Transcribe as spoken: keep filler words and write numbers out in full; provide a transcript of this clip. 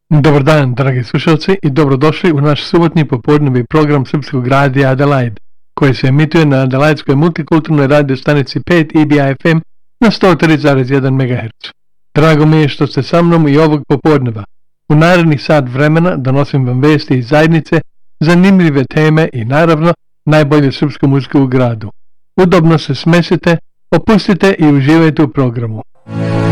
Dobar dan, dragi slušalci, i dobrodošli u naš subotnji popodnevi program Srpskog radija Adelaide, koji se emituje na Adelaidskoj multikulturnoj radio stanici pet E B I F M na sto tri zarez jedan megaherca. Drago mi je što ste sa mnom i ovog popodneva. U narednih sat vremena donosim vam vesti iz zajednice, zanimljive teme i naravno najbolje srpske muzike u gradu. Udobno se smesite, opustite i uživajte u programu.